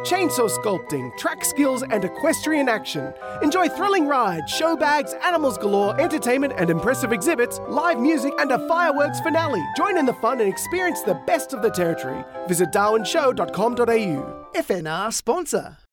chainsaw sculpting, track skills and equestrian action. Enjoy thrilling rides, show bags, animals galore, entertainment and impressive exhibits, live music and a fireworks finale. Join in the fun and experience the best of the territory. Visit darwinshow.com.au. FNR sponsor.